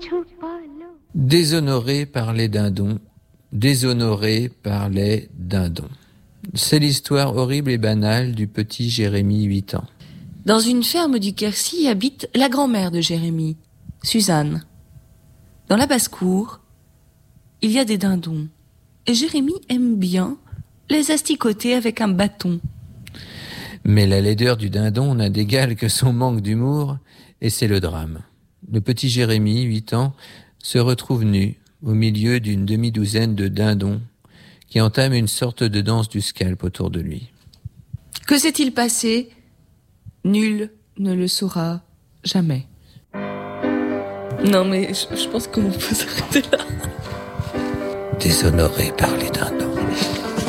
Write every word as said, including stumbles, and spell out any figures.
Déshonoré par les dindons, déshonoré par les dindons. C'est l'histoire horrible et banale du petit Jérémie, huit ans. Dans une ferme du Quercy habite la grand-mère de Jérémie, Suzanne. Dans la basse-cour, il y a des dindons. Et Jérémie aime bien les asticoter avec un bâton. Mais la laideur du dindon n'a d'égal que son manque d'humour, et c'est le drame. Le petit Jérémie, huit ans, se retrouve nu au milieu d'une demi-douzaine de dindons qui entament une sorte de danse du scalp autour de lui. Que s'est-il passé ? Nul ne le saura jamais. Non mais je, je pense qu'on peut s'arrêter là. Déshonoré par les dindons.